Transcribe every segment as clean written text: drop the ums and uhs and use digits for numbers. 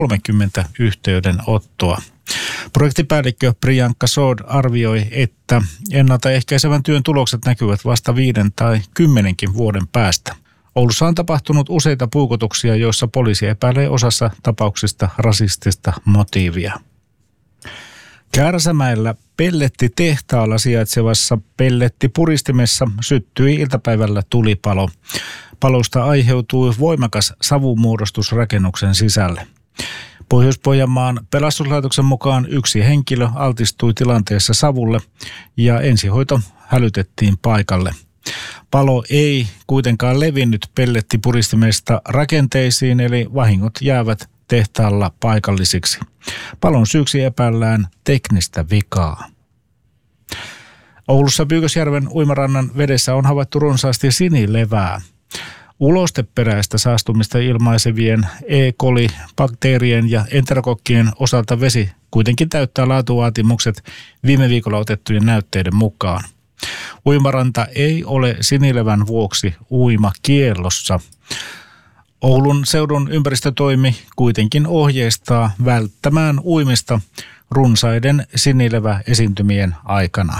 30 yhteydenottoa. Projektipäällikkö Priyanka Sod arvioi, että ennaltaehkäisevän työn tulokset näkyvät vasta 5 tai 10 vuoden päästä. Oulussa on tapahtunut useita puukotuksia, joissa poliisi epäilee osassa tapauksista rasistista motiivia. Kärsämäellä pellettitehtaalla sijaitsevassa pellettipuristimessa syttyi iltapäivällä tulipalo. Palosta aiheutui voimakas savumuodostus rakennuksen sisälle. Pohjois-Pohjanmaan pelastuslaitoksen mukaan 1 henkilö altistui tilanteessa savulle ja ensihoito hälytettiin paikalle. Palo ei kuitenkaan levinnyt pellettipuristimesta rakenteisiin, eli vahingot jäävät tehtaalla paikallisiksi. Palon syyksi epäillään teknistä vikaa. Oulussa Pyykösjärven uimarannan vedessä on havaittu runsaasti sinilevää. Ulosteperäistä saastumista ilmaisevien E. coli-bakteerien ja enterokokkien osalta vesi kuitenkin täyttää laatuvaatimukset viime viikolla otettujen näytteiden mukaan. Uimaranta ei ole sinilevän vuoksi uimakiellossa. Oulun seudun ympäristötoimi kuitenkin ohjeistaa välttämään uimista runsaiden sinileväesiintymien aikana.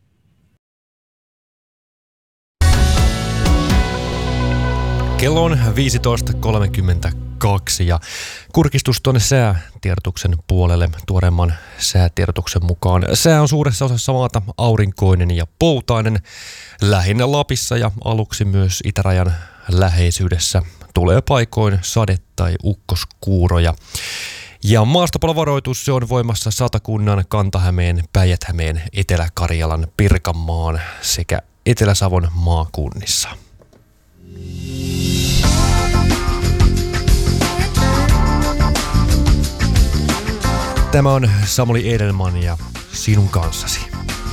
Kello on 15.32 ja kurkistus tuonne säätiedotuksen puolelle tuoreemman säätiedotuksen mukaan. Sää on suuressa osassa maata aurinkoinen ja poutainen. Lähinnä Lapissa ja aluksi myös itärajan läheisyydessä tulee paikoin sade- tai ukkoskuuroja. Ja maastopalovaroitus se on voimassa Satakunnan, Kanta-Hämeen, Päijät-Hämeen, Etelä-Karjalan, Pirkanmaan sekä Etelä-Savon maakunnissa. Tämä on Samuli Edelman ja sinun kanssasi.